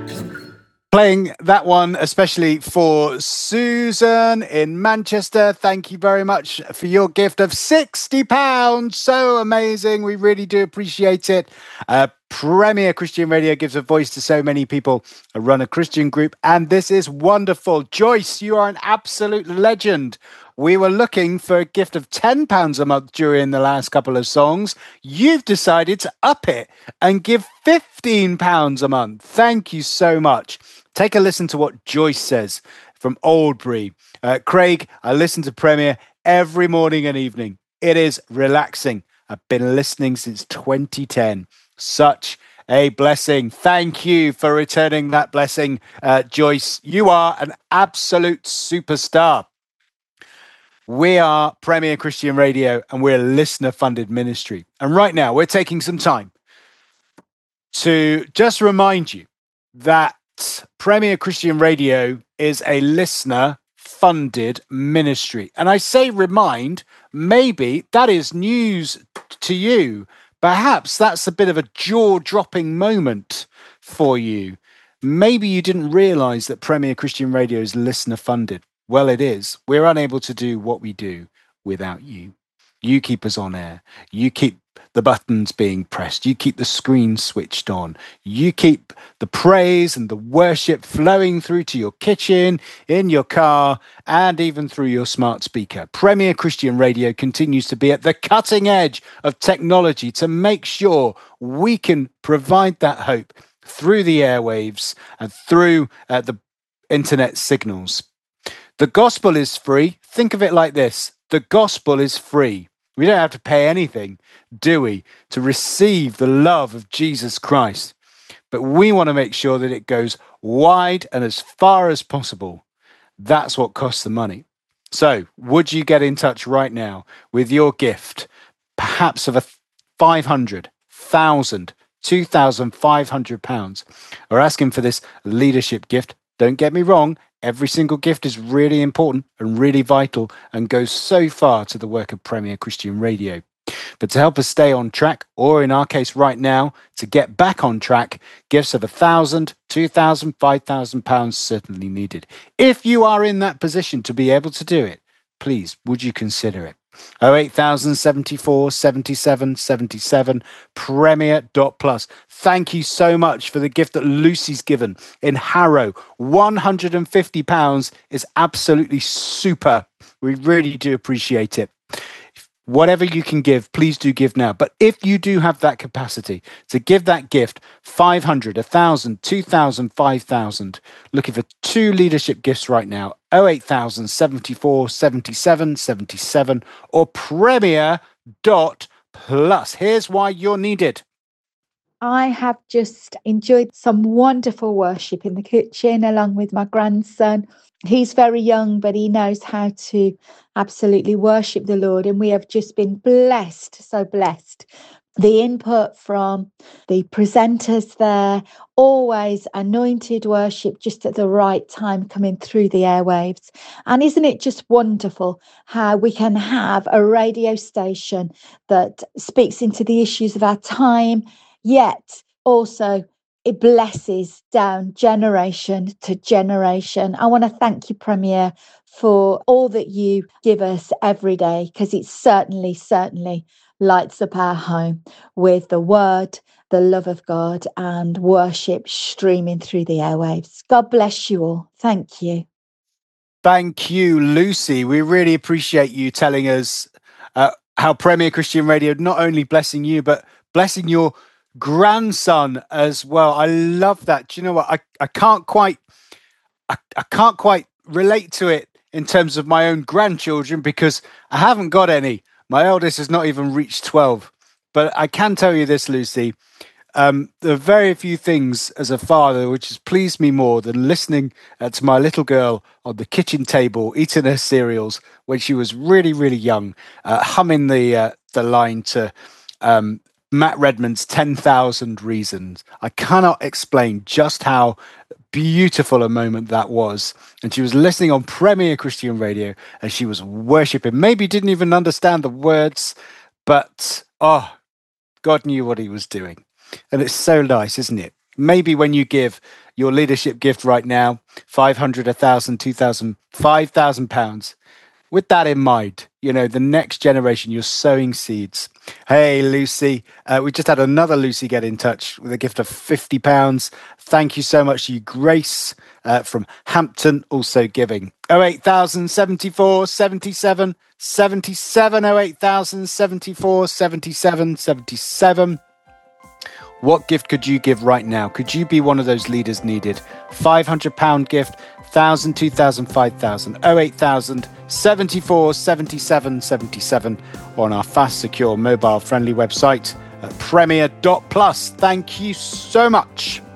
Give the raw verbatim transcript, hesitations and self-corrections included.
Playing that one especially for Susan in Manchester. Thank you very much for your gift of sixty pounds. So amazing. We really do appreciate it. Uh, Premier Christian Radio gives a voice to so many people. I run a Christian group, and this is wonderful. Joyce, you are an absolute legend. We were looking for a gift of ten pounds a month during the last couple of songs. You've decided to up it and give fifteen pounds a month. Thank you so much. Take a listen to what Joyce says from Oldbury. Uh, Craig, I listen to Premier every morning and evening. It is relaxing. I've been listening since twenty ten. Such a blessing. Thank you for returning that blessing, uh, Joyce. You are an absolute superstar. We are Premier Christian Radio, and we're a listener-funded ministry. And right now, we're taking some time to just remind you that Premier Christian Radio is a listener-funded ministry. And I say remind, maybe that is news to you. Perhaps that's a bit of a jaw-dropping moment for you. Maybe you didn't realize that Premier Christian Radio is listener-funded. Well, it is. We're unable to do what we do without you. You keep us on air. You keep the buttons being pressed. You keep the screen switched on. You keep the praise and the worship flowing through to your kitchen, in your car, and even through your smart speaker. Premier Christian Radio continues to be at the cutting edge of technology to make sure we can provide that hope through the airwaves and through uh, the internet signals. The gospel is free. Think of it like this. The gospel is free. We don't have to pay anything, do we, to receive the love of Jesus Christ. But we want to make sure that it goes wide and as far as possible. That's what costs the money. So would you get in touch right now with your gift, perhaps of a five hundred, one thousand, two thousand five hundred pounds? We're asking for this leadership gift. Don't get me wrong. Every single gift is really important and really vital and goes so far to the work of Premier Christian Radio. But to help us stay on track, or in our case right now, to get back on track, gifts of one thousand, two thousand, five thousand pounds certainly needed. If you are in that position to be able to do it, please, would you consider it? oh eight thousand, seventy-four, seventy-seven, seventy-seven, premier dot plus. Thank you so much for the gift that Lucy's given in Harrow. one hundred fifty pounds is absolutely super. We really do appreciate it. Whatever you can give, please do give now. But if you do have that capacity to give that gift, five hundred, one thousand, two thousand, five thousand, looking for two leadership gifts right now, oh eight thousand, seventy-four, seventy-seven, seventy-seven, or premier dot plus. Here's why you're needed. I have just enjoyed some wonderful worship in the kitchen along with my grandson. He's very young, but he knows how to absolutely worship the Lord. And we have just been blessed, so blessed. The input from the presenters there, always anointed worship just at the right time coming through the airwaves. And isn't it just wonderful how we can have a radio station that speaks into the issues of our time, yet also it blesses down generation to generation. I want to thank you, Premier, for all that you give us every day, because it certainly, certainly lights up our home with the word, the love of God, and worship streaming through the airwaves. God bless you all. Thank you. Thank you, Lucy. We really appreciate you telling us uh, how Premier Christian Radio not only blessing you, but blessing your grandson as well. I love that. Do you know what? I, I can't quite I, I can't quite relate to it in terms of my own grandchildren because I haven't got any. My eldest has not even reached twelve. But I can tell you this, Lucy. Um, there are very few things as a father which has pleased me more than listening uh, to my little girl on the kitchen table eating her cereals when she was really, really young, uh, humming the uh, the line to um, Matt Redman's ten thousand Reasons. I cannot explain just how beautiful a moment that was. And she was listening on Premier Christian Radio and she was worshipping. Maybe didn't even understand the words, but oh, God knew what he was doing. And it's so nice, isn't it? Maybe when you give your leadership gift right now, five hundred, one thousand, two thousand, five thousand pounds. With that in mind, you know, the next generation, you're sowing seeds. Hey, Lucy, uh, we just had another Lucy get in touch with a gift of fifty pounds. Thank you so much to you, Grace, uh, from Hampton, also giving. oh eight thousand, seventy-four, seventy-seven, seventy-seven, oh eight thousand, seventy-four, seventy-seven, seventy-seven. What gift could you give right now? Could you be one of those leaders needed? five hundred pound gift, one thousand, two thousand, five thousand, oh eight thousand, seventy-four, seventy-seven, seventy-seven on our fast, secure, mobile friendly website at premier dot plus. Thank you so much.